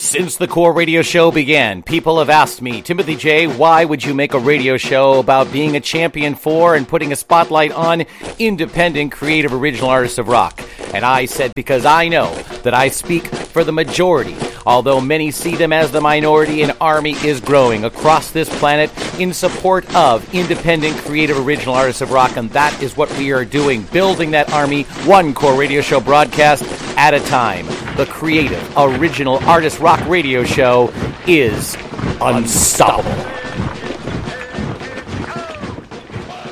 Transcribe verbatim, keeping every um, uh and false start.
Since the Core Radio Show began, people have asked me, Timothy J., why would you make a radio show about being a champion for and putting a spotlight on independent, creative, original artists of rock? And I said, because I know that I speak for the majority. Although many see them as the minority, an army is growing across this planet in support of independent, creative, original artists of rock, and that is what we are doing, building that army one Core Radio Show broadcast at a time. The creative, original artist rock radio show is unstoppable.